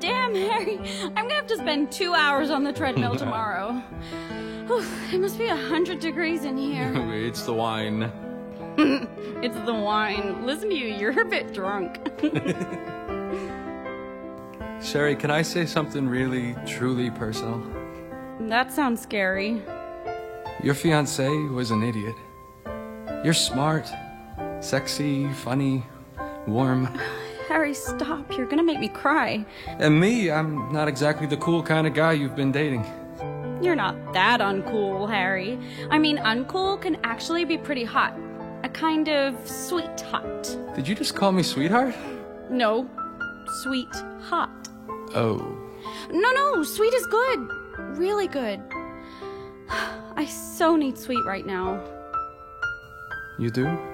Damn, Harry. I'm gonna have to spend 2 hours on the treadmill tomorrow. It must be 100 degrees in here. It's the wine. It's the wine. Listen to you, you're a bit drunk. Sherry, can I say something really, truly personal? That sounds scary. Your fiancé was an idiot. You're smart, sexy, funny, warm. Harry, stop. You're gonna make me cry. And me, I'm not exactly the cool kind of guy you've been dating. You're not that uncool, Harry. I mean, uncool can actually be pretty hot. A kind of sweet hot. Did you just call me sweetheart? No, sweet hot. Oh. No, sweet is good. Really good. I so need sweet right now. You do?